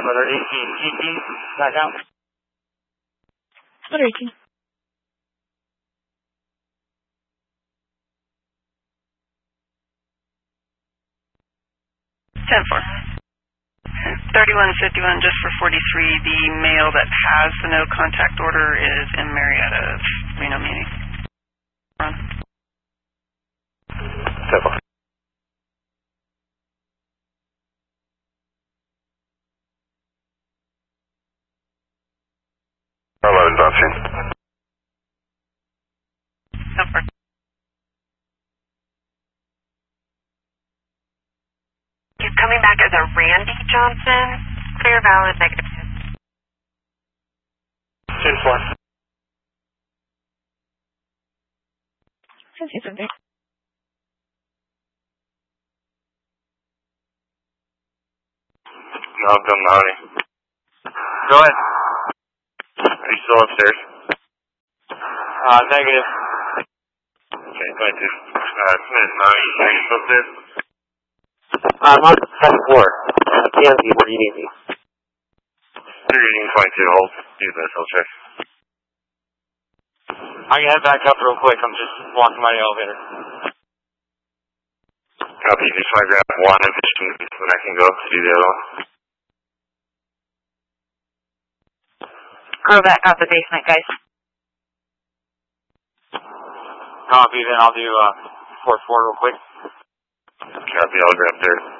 another 18, back out. Another 18. 10-4. 3151, just for 43. The male that has the no contact order is in Marietta, Reno Muni. Run. 10-4. Option. 10-4. He's coming back as a Randy Johnson. Clear, valid, negative. 10-4. He's in there. No, I've done Mahoney. Go ahead. Are you still upstairs? Negative. Okay, 22. Miss Mahoney, are you still upstairs? I'm on the second floor. Tansy, where do you need me? You're reading 22. I'll do this. I'll check. I can head back up real quick. I'm just walking by the elevator. Copy. Just want to grab one and then I can go up to do the other one. Go back out the basement, guys. Copy. Then I'll do 4-4 real quick. Copy. I'll grab there.